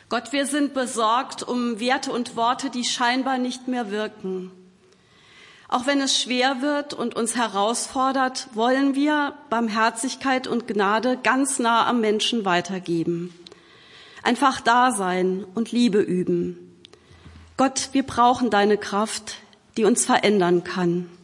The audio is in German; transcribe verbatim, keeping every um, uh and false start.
Gott, wir sind besorgt um Werte und Worte, die scheinbar nicht mehr wirken. Auch wenn es schwer wird und uns herausfordert, wollen wir Barmherzigkeit und Gnade ganz nah am Menschen weitergeben. Einfach da sein und Liebe üben. Gott, wir brauchen deine Kraft, die uns verändern kann.